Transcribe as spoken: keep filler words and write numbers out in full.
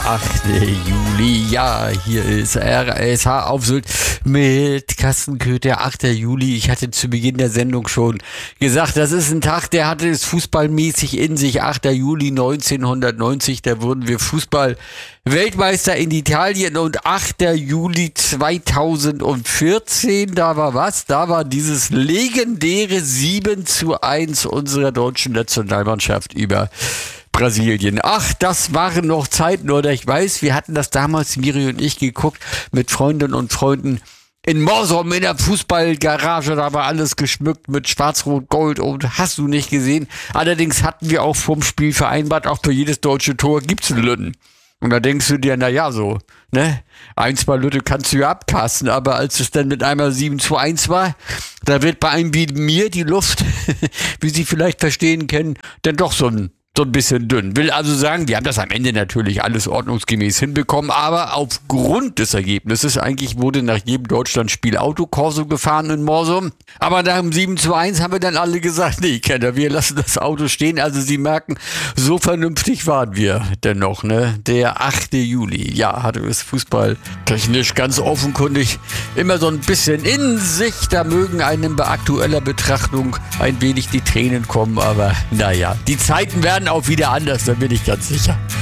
achte Juli, ja, hier ist R S H auf Sylt mit Carsten Köther, achter Juli. Ich hatte zu Beginn der Sendung schon gesagt, das ist ein Tag, der hatte es fußballmäßig in sich. achter Juli neunzehnhundertneunzig, da wurden wir Fußball-Weltmeister in Italien, und achter Juli zweitausendvierzehn, da war was? Da war dieses legendäre sieben zu eins unserer deutschen Nationalmannschaft über Brasilien. Ach, das waren noch Zeiten, oder? Ich weiß, wir hatten das damals, Miri und ich, geguckt mit Freundinnen und Freunden in Morsum in der Fußballgarage. Da war alles geschmückt mit Schwarz-Rot-Gold und hast du nicht gesehen. Allerdings hatten wir auch vorm Spiel vereinbart, auch für jedes deutsche Tor gibt's einen Lütten. Und da denkst du dir, na ja, so, ne? Ein, zwei Lütte kannst du ja abkasten, aber als es dann mit einmal sieben zu eins war, da wird bei einem wie mir die Luft, wie Sie vielleicht verstehen können, dann doch so ein so ein bisschen dünn. Will also sagen, wir haben das am Ende natürlich alles ordnungsgemäß hinbekommen, aber aufgrund des Ergebnisses, eigentlich wurde nach jedem Deutschlandspiel Autokorso gefahren in Morsum, aber nach dem sieben zu eins haben wir dann alle gesagt, nee, Kenner, wir lassen das Auto stehen. Also Sie merken, so vernünftig waren wir dennoch, ne? Der achte Juli, ja, hatte es fußballtechnisch ganz offenkundig immer so ein bisschen in sich. Da mögen einem bei aktueller Betrachtung ein wenig die Tränen kommen, aber naja, die Zeiten werden auch wieder anders, da bin ich ganz sicher.